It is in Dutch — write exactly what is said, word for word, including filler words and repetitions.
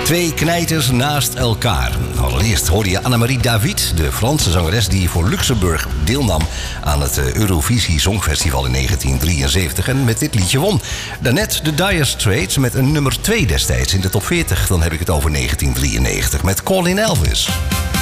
Twee knijters naast elkaar. Allereerst hoorde je Annemarie David, de Franse zangeres die voor Luxemburg deelnam aan het Eurovisie Songfestival in negentien drieënzeventig en met dit liedje won. Daarnet de Dire Straits met een nummer twee destijds in de top veertig. Dan heb ik het over negentien drieënnegentig met Call in Elvis.